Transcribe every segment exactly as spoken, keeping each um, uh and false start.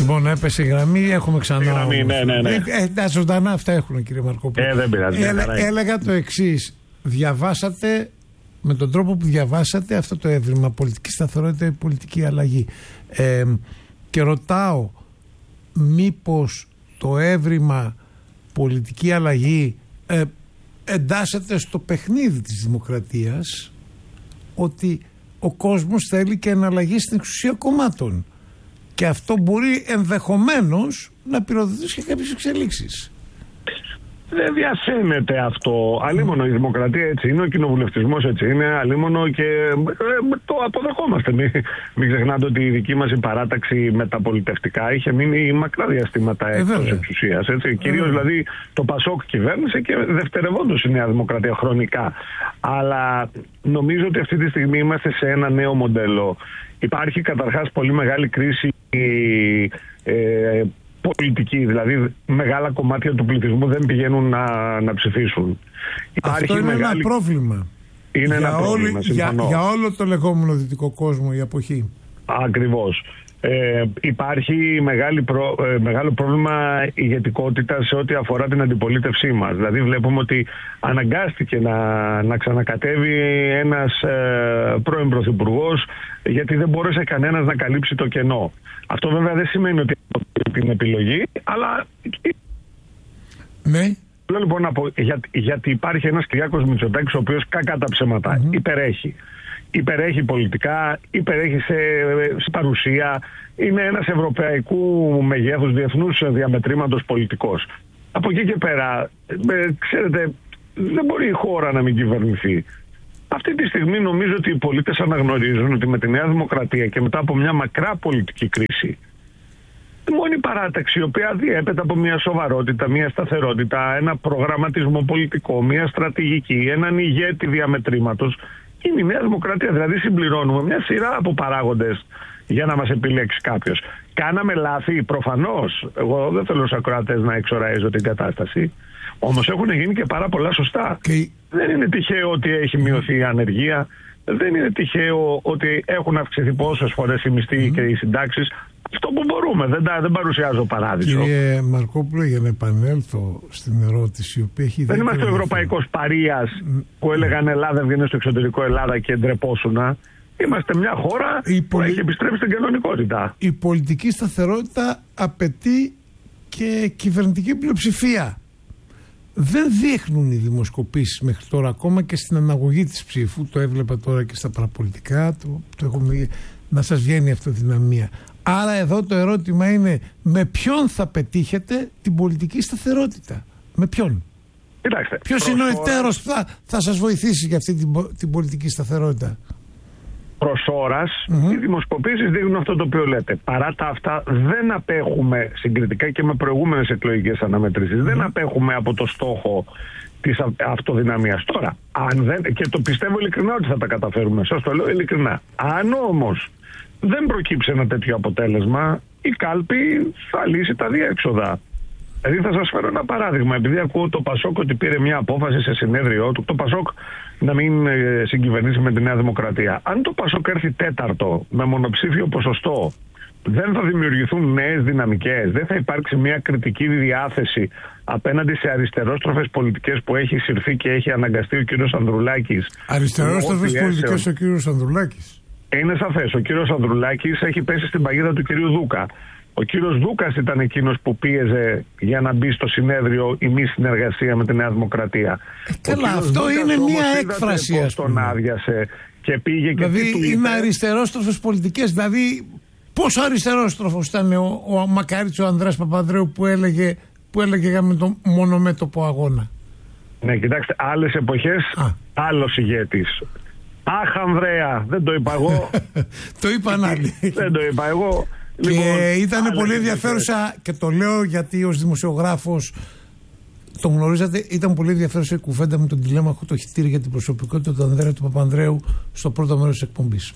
Λοιπόν, έπεσε η γραμμή, έχουμε ξανά. Η γραμμή, ναι, ναι, ναι. Ε, τα ζωντανά αυτά έχουν, κύριε Μαρκόπουλο. Ε, δεν πειράζει. Έλε, έλεγα το εξής. Διαβάσατε, με τον τρόπο που διαβάσατε, αυτό το έβριμα, πολιτική σταθερότητα ή πολιτική αλλαγή. Ε, και ρωτάω, μήπως το έβριμα πολιτική αλλαγή ε, εντάσσεται στο παιχνίδι της δημοκρατίας, ότι ο κόσμος θέλει και εναλλαγή στην εξουσία κομμάτων. Και αυτό μπορεί ενδεχομένως να πυροδοτήσει και κάποιες εξελίξεις. Δεν διασένεται αυτό. Αλίμονο η δημοκρατία έτσι είναι, ο κοινοβουλευτισμός έτσι είναι, αλίμονο και ε, το αποδεχόμαστε. Μην, μην ξεχνάτε ότι η δική μας η παράταξη μεταπολιτευτικά είχε μείνει μακρά διαστήματα εκτός εξουσίας. Κυρίως δηλαδή το Πασόκ κυβέρνησε και δευτερευόντως η Νέα Δημοκρατία χρονικά. Αλλά νομίζω ότι αυτή τη στιγμή είμαστε σε ένα νέο μοντέλο. Υπάρχει καταρχάς πολύ μεγάλη κρίση ε, πολιτική, δηλαδή μεγάλα κομμάτια του πληθυσμού δεν πηγαίνουν να, να ψηφίσουν. Υπάρχει αυτό είναι μεγάλη... ένα πρόβλημα. Είναι για ένα πρόβλημα, όλη, για, για όλο το λεγόμενο δυτικό κόσμο η αποχή. Ακριβώς. Ε, υπάρχει μεγάλη προ, ε, μεγάλο πρόβλημα ηγετικότητα σε ό,τι αφορά την αντιπολίτευσή μας. Δηλαδή βλέπουμε ότι αναγκάστηκε να, να ξανακατέβει ένας ε, πρώην πρωθυπουργός, γιατί δεν μπόρεσε κανένας να καλύψει το κενό. Αυτό βέβαια δεν σημαίνει ότι είναι την επιλογή, αλλά... Ναι. Λέω λοιπόν να πω, για, γιατί υπάρχει ένας Κυριάκος Μητσοτάκης ο οποίος κακά τα ψέματα mm-hmm. υπερέχει. Υπερέχει πολιτικά, υπερέχει σε, σε παρουσία, είναι ένας ευρωπαϊκού μεγέθους διεθνούς διαμετρήματος πολιτικός. Από εκεί και πέρα, ε, ξέρετε, δεν μπορεί η χώρα να μην κυβερνηθεί. Αυτή τη στιγμή νομίζω ότι οι πολίτες αναγνωρίζουν ότι με τη Νέα Δημοκρατία και μετά από μια μακρά πολιτική κρίση, η μόνη παράταξη η οποία διέπεται από μια σοβαρότητα, μια σταθερότητα, ένα προγραμματισμό πολιτικό, μια στρατηγική, έναν ηγέτη διαμετρήματος, είναι η Νέα Δημοκρατία. Δηλαδή συμπληρώνουμε μια σειρά από παράγοντες για να μας επιλέξει κάποιος. Κάναμε λάθη, προφανώς. Εγώ δεν θέλω στους ακροατές να εξοραίζω την κατάσταση. Όμως έχουν γίνει και πάρα πολλά σωστά. Και... Δεν είναι τυχαίο ότι έχει μειωθεί η ανεργία. Δεν είναι τυχαίο ότι έχουν αυξηθεί πόσες φορές οι μισθοί mm. και οι συντάξεις. Αυτό που μπορούμε. Δεν, δεν παρουσιάζω παράδεισο. Κύριε Μαρκόπουλο, για να επανέλθω στην ερώτηση, η οποία έχει δεν είμαστε ο ευρωπαϊκός παρείας mm. που έλεγαν Ελλάδα βγαίνει στο εξωτερικό Ελλάδα και ντρεπόσουνα. Είμαστε μια χώρα η που πολι... έχει επιστρέψει στην κανονικότητα. Η πολιτική σταθερότητα απαιτεί και κυβερνητική πλειοψηφία. Δεν δείχνουν οι δημοσκοπήσεις μέχρι τώρα, ακόμα και στην αναγωγή της ψήφου. Το έβλεπα τώρα και στα παραπολιτικά, το, το έχουμε, να σας βγαίνει αυτοδυναμία. Άρα εδώ το ερώτημα είναι, με ποιον θα πετύχετε την πολιτική σταθερότητα? Με ποιον? Κοιτάξτε, ποιος είναι ο εταίρος που θα, θα σας βοηθήσει για αυτή την, την πολιτική σταθερότητα? Προς ώρας, mm-hmm. οι δημοσκοπήσεις δείχνουν αυτό το οποίο λέτε. Παρά τα αυτά δεν απέχουμε συγκριτικά και με προηγούμενες εκλογικές αναμετρήσεις. Mm-hmm. Δεν απέχουμε από το στόχο της αυτοδυναμίας. Τώρα, αν δεν, και το πιστεύω ειλικρινά ότι θα τα καταφέρουμε, σας το λέω ειλικρινά. Αν όμως δεν προκύψει ένα τέτοιο αποτέλεσμα, η κάλπη θα λύσει τα διέξοδα. Δηλαδή θα σας φέρω ένα παράδειγμα. Επειδή ακούω το Πασόκ ότι πήρε μια απόφαση σε συνέδριό του, το Πασόκ να μην ε, συγκυβερνήσει με τη Νέα Δημοκρατία. Αν το Πασόκ έρθει τέταρτο με μονοψήφιο ποσοστό, δεν θα δημιουργηθούν νέες δυναμικές, δεν θα υπάρξει μια κριτική διάθεση απέναντι σε αριστερόστροφες πολιτικές που έχει συρθεί και έχει αναγκαστεί ο κύριος Ανδρουλάκης. Αριστερόστροφες πολιτικές ο κύριος Ανδρουλάκης. Είναι σαφές. Ο κύριος Ανδρουλάκης έχει πέσει στην παγίδα του κυρίου Δούκα. Ο κύριος Δούκας ήταν εκείνος που πίεζε για να μπει στο συνέδριο η μη συνεργασία με τη Νέα Δημοκρατία. Ε, καλά, αυτό Δούκας είναι μία έκφραση, ας πούμε. Τον άδειασε και πήγε και δηλαδή είναι αριστερόστροφες πολιτικές. Δηλαδή πόσο αριστερόστροφος ήταν ο, ο μακάριτς ο Ανδρέας Παπανδρέου που έλεγε, που έλεγε για με τον μονομέτωπο αγώνα? Ναι, κοιτάξτε, άλλες εποχές, Α. άλλος ηγέτης. Αχ, Ανδρέα, δεν το είπα εγώ. Το είπαν άλλοι. Δεν το είπα εγώ. Και λοιπόν, ήταν πολύ ενδιαφέρουσα ενδιαφέρουσα, και το λέω γιατί ως δημοσιογράφος το γνωρίζατε, ήταν πολύ ενδιαφέρουσα η κουβέντα με τον τηλέμαχο το Χιτήρη για την προσωπικότητα του Ανδρέα του Παπανδρέου στο πρώτο μέρος της εκπομπής.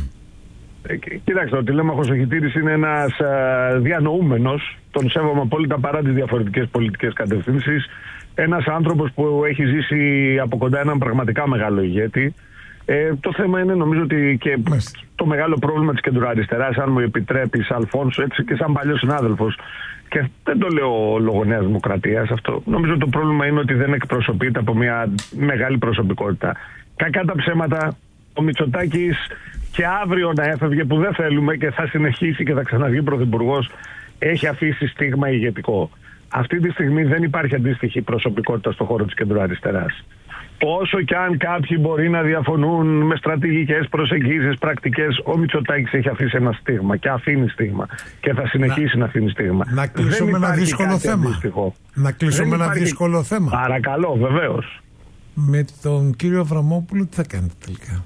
Ε, κοιτάξτε, ο τηλέμαχος ο Χιτήρης είναι ένας α, διανοούμενος, τον σέβομαι απόλυτα παρά τις διαφορετικές πολιτικές κατευθύνσεις. Ένας άνθρωπος που έχει ζήσει από κοντά έναν πραγματικά μεγάλο ηγέτη. Ε, το θέμα είναι, νομίζω ότι και Μάλιστα. το μεγάλο πρόβλημα της κεντροαριστεράς, αν μου επιτρέπεις, Αλφόνσο, έτσι και σαν παλιός συνάδελφος, και δεν το λέω λόγω Νέας Δημοκρατίας αυτό. Νομίζω το πρόβλημα είναι ότι δεν εκπροσωπείται από μια μεγάλη προσωπικότητα. Κακά τα ψέματα, ο Μητσοτάκης και αύριο να έφευγε, που δεν θέλουμε, και θα συνεχίσει και θα ξαναβγεί πρωθυπουργός, έχει αφήσει στίγμα ηγετικό. Αυτή τη στιγμή δεν υπάρχει αντίστοιχη προσωπικότητα στον χώρο της κεντροαριστεράς. Όσο και αν κάποιοι μπορεί να διαφωνούν με στρατηγικές προσεγγίσεις, πρακτικές, ο Μητσοτάκης έχει αφήσει ένα στίγμα και αφήνει στίγμα και θα συνεχίσει να, να αφήνει στίγμα. Να κλείσουμε ένα δύσκολο θέμα. Αντίστοιχο. Να κλείσουμε ένα υπάρχει... δύσκολο θέμα. Παρακαλώ, βεβαίως. Με τον κύριο Αβραμόπουλο τι θα κάνετε τελικά?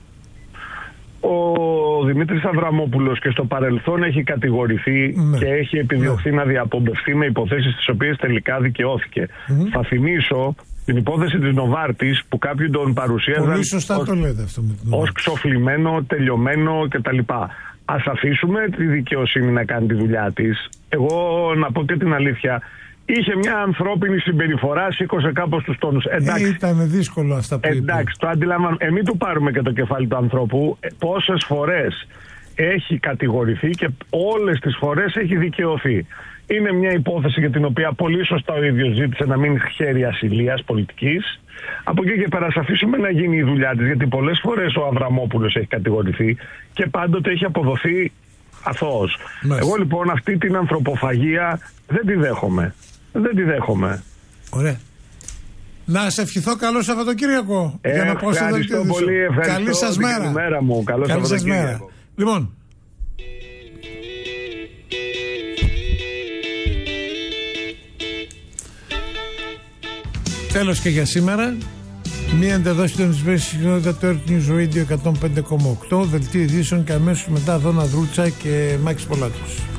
Ο Δημήτρης Αβραμόπουλος και στο παρελθόν έχει κατηγορηθεί ναι. και έχει επιδιωχθεί ναι. να διαπομπευθεί με υποθέσεις τις οποίες τελικά δικαιώθηκε. Mm-hmm. Θα θυμίσω την υπόθεση της Νοβάρτης που κάποιοι τον παρουσίαζαν πολύ σωστά ως, το λέτε αυτό με την ως ξοφλημένο, τελειωμένο κτλ. Ας αφήσουμε τη δικαιοσύνη να κάνει τη δουλειά της. Εγώ να πω και την αλήθεια, είχε μια ανθρώπινη συμπεριφορά, σήκωσε κάπως τους τόνους. Εντάξει, ε, ήταν δύσκολο αυτά που εντάξει, είπε. το αντιλαμβάνω. Εμείς του πάρουμε και το κεφάλι του ανθρώπου. Πόσες φορές έχει κατηγορηθεί και όλες τις φορές έχει δικαιωθεί. Είναι μια υπόθεση για την οποία πολύ σωστά ο ίδιος ζήτησε να μην χέρι ασυλίας πολιτικής. Από εκεί και πέρα ας αφήσουμε να γίνει η δουλειά της, γιατί πολλές φορές ο Αβραμόπουλος έχει κατηγορηθεί και πάντοτε έχει αποδοθεί αθώος. Μάλιστα. Εγώ λοιπόν αυτή την ανθρωποφαγία δεν τη δέχομαι. Δεν τη δέχομαι. Ωραία. Να σε ευχηθώ καλό Σαββατοκύριακο. Ε, για να πω ευχαριστώ πολύ. Ευχαριστώ. Καλή σας μέρα. μέρα μου. Καλό Καλή σας μέρα. Λοιπόν, τέλος και για σήμερα. Μία εντεδόση των εισβέσεων στην κοινότητα του Earth News Radio εκατόν πέντε κόμμα οκτώ, δελτίο ειδήσεων και αμέσως μετά Δώνα Δρούτσα και Μάκης Πολάκος.